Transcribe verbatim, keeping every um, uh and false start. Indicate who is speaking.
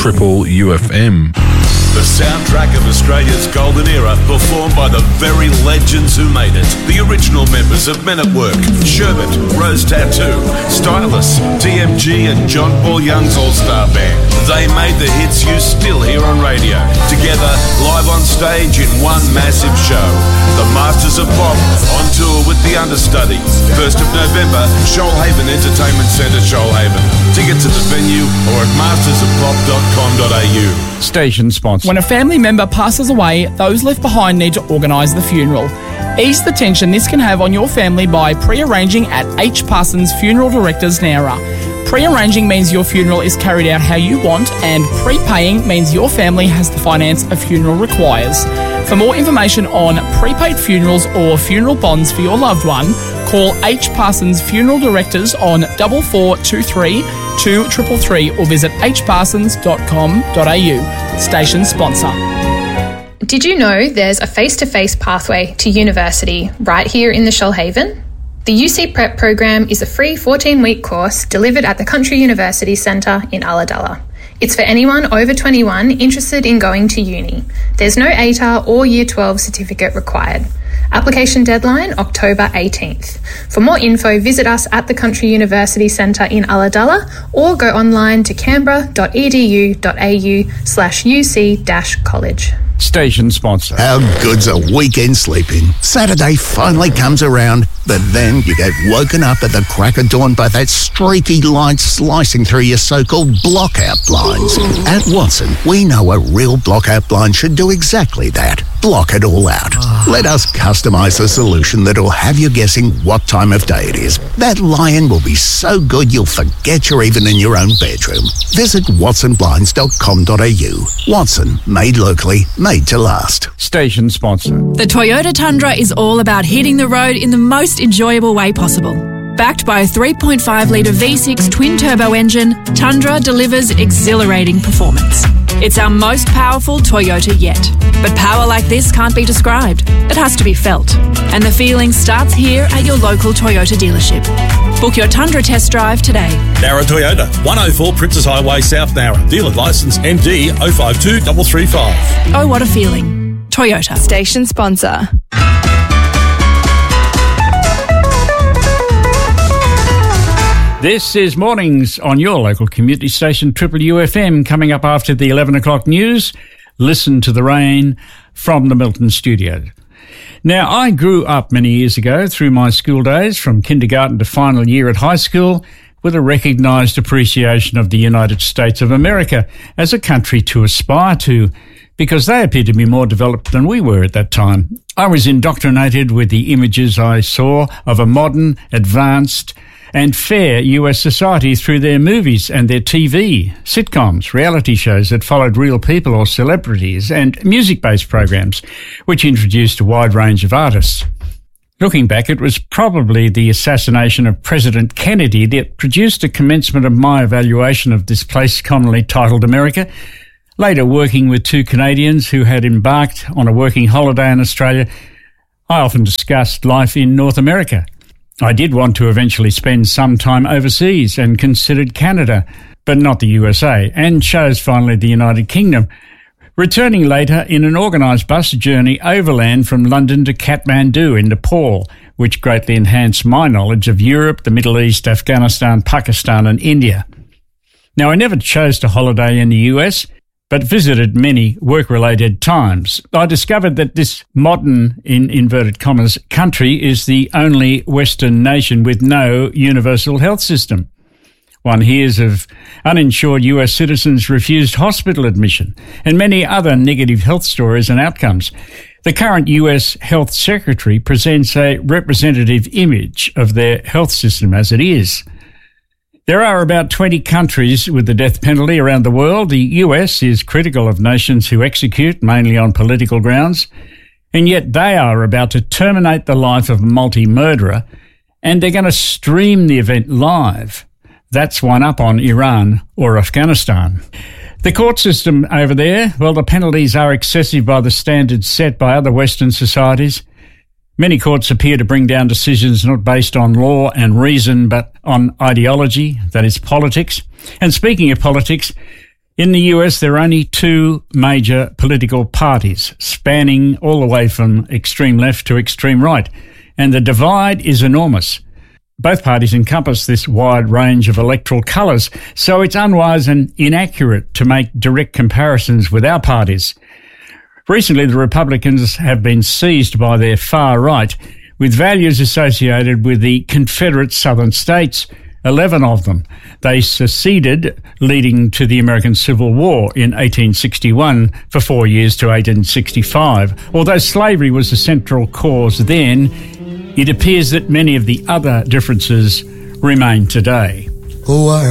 Speaker 1: Triple U F M.
Speaker 2: The soundtrack of Australia's golden era, performed by the very legends who made it. The original members of Men at Work, Sherbet, Rose Tattoo, Stylus, T M G and John Paul Young's all-star band. They made the hits you still hear on radio. Together, live on stage in one massive show. The Masters of Pop, on tour with the Understudies. first of November, Shoalhaven Entertainment Centre, Shoalhaven. Tickets at the venue or at masters of pop dot com dot a u.
Speaker 3: Station sponsor.
Speaker 4: When a family member passes away, those left behind need to organise the funeral. Ease the tension this can have on your family by pre-arranging at H. Parsons Funeral Directors, Nowra. Pre-arranging means your funeral is carried out how you want, and prepaying means your family has the finance a funeral requires. For more information on prepaid funerals or funeral bonds for your loved one, call H. Parsons Funeral Directors on four four two three, two three three three or visit h parsons dot com dot a u. Station sponsor.
Speaker 5: Did you know there's a face-to-face pathway to university right here in the Shoalhaven? The U C Prep program is a free fourteen-week course delivered at the Country University Centre in Ulladulla. It's for anyone over twenty-one interested in going to uni. There's no A T A R or Year twelve certificate required. Application deadline October eighteenth. For more info, visit us at the Country University Centre in Ulladulla or go online to canberra dot e d u dot a u slash u c dash college.
Speaker 3: Station sponsor.
Speaker 6: How good's a weekend sleeping? Saturday finally comes around, but then you get woken up at the crack of dawn by that streaky light slicing through your so-called blockout blinds. At Watson, we know a real blockout blind should do exactly that. Block it all out. Let us customise a solution that'll have you guessing what time of day it is. That lion will be so good you'll forget you're even in your own bedroom. Visit watson blinds dot com dot a u. Watson, made locally, made to last.
Speaker 3: Station sponsor.
Speaker 7: The Toyota Tundra is all about hitting the road in the most enjoyable way possible. Backed by a three point five litre V six twin-turbo engine, Tundra delivers exhilarating performance. It's our most powerful Toyota yet. But power like this can't be described. It has to be felt. And the feeling starts here at your local Toyota dealership. Book your Tundra test drive today.
Speaker 8: Nowra Toyota, one oh four Princess Highway, South Nowra. Dealer licence N D oh five two three three five.
Speaker 7: Oh, what a feeling. Toyota.
Speaker 9: Station sponsor.
Speaker 3: This is Mornings on your local community station, Triple U F M. Coming up after the eleven o'clock news, Listen to the Rain from the Milton studio. Now, I grew up many years ago through my school days, from kindergarten to final year at high school, with a recognised appreciation of the United States of America as a country to aspire to, because they appeared to be more developed than we were at that time. I was indoctrinated with the images I saw of a modern, advanced and fair U S society through their movies and their T V, sitcoms, reality shows that followed real people or celebrities, and music-based programs, which introduced a wide range of artists. Looking back, it was probably the assassination of President Kennedy that produced a commencement of my evaluation of this place commonly titled America. Later, working with two Canadians who had embarked on a working holiday in Australia, I often discussed life in North America. I did want to eventually spend some time overseas and considered Canada, but not the U S A, and chose finally the United Kingdom, returning later in an organised bus journey overland from London to Kathmandu in Nepal, which greatly enhanced my knowledge of Europe, the Middle East, Afghanistan, Pakistan and India. Now, I never chose to holiday in the U S, but visited many work-related times. I discovered that this modern, in inverted commas, country is the only Western nation with no universal health system. One hears of uninsured U S citizens refused hospital admission and many other negative health stories and outcomes. The current U S Health Secretary presents a representative image of their health system as it is. There are about twenty countries with the death penalty around the world. The U S is critical of nations who execute, mainly on political grounds, and yet they are about to terminate the life of a multi-murderer, and they're going to stream the event live. That's one up on Iran or Afghanistan. The court system over there, well, the penalties are excessive by the standards set by other Western societies. Many courts appear to bring down decisions not based on law and reason, but on ideology, that is politics. And speaking of politics, In the U S, there are only two major political parties, spanning all the way from extreme left to extreme right, and the divide is enormous. Both parties encompass this wide range of electoral colours, so it's unwise and inaccurate to make direct comparisons with our parties. Recently, the Republicans have been seized by their far right, with values associated with the Confederate Southern states, eleven of them. They seceded, leading to the American Civil War in eighteen sixty-one for four years to eighteen sixty-five. Although slavery was the central cause then, it appears that many of the other differences remain today.
Speaker 1: Oh, I